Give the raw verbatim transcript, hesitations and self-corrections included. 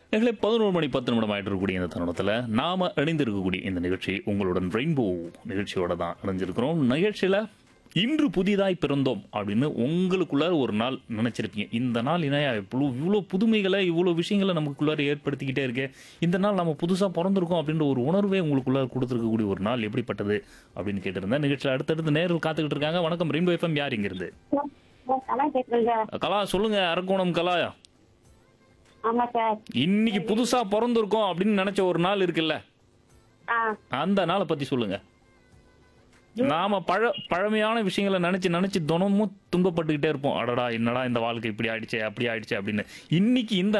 எங்களை பதினோரு மணி பத்து நிமிடம் ஆயிட்டு இருக்கக்கூடிய இந்த தருணத்தில் நாம இணைந்திருக்கக்கூடிய இந்த நிகழ்ச்சி உங்களுடன் ரெயின்போ நிகழ்ச்சியோட தான் இணைஞ்சிருக்கிறோம். நிகழ்ச்சியில் இன்று புதிதாய் பிறந்தோம் அப்படின்னு உங்களுக்குள்ளார ஒரு நாள் நினைச்சிருப்பீங்க. இந்த நாள் இணையா இவ்வளோ இவ்வளோ புதுமைகளை இவ்வளோ விஷயங்களை நமக்குள்ளார ஏற்படுத்திக்கிட்டே இருக்கே, இந்த நாள் நம்ம புதுசாக பிறந்திருக்கோம் அப்படின்ற ஒரு உணர்வே உங்களுக்குள்ளார கொடுத்துருக்கக்கூடிய ஒரு நாள் எப்படிப்பட்டது அப்படின்னு கேட்டிருந்தேன். நிகழ்ச்சியில் அடுத்தடுத்து நேரில் காத்துக்கிட்டு இருக்காங்க. வணக்கம் ரெயின்போ எஃப்எம், யார் இங்கிருந்து? சார், கலா பேசுறேன் சார். கலா சொல்லுங்க. அரக்கோணம் கலா. ஆமா சார். இன்னைக்கு புதுசா பிறந்திருக்கோம் அப்படின்னு நினைச்ச ஒரு நாள் இருக்குல்ல, ஆ, அந்த நாளை பத்தி சொல்லுங்க. நாம பழ பழமையான விஷயங்களை நினைச்சு நினைச்சு தினமும் துன்பப்பட்டுக்கிட்டே இருப்போம். அடடா என்னடா இந்த வாழ்க்கை இப்படி ஆயிடுச்சே அப்படி ஆயிடுச்சே அப்படின்னு. இன்னைக்கு இந்த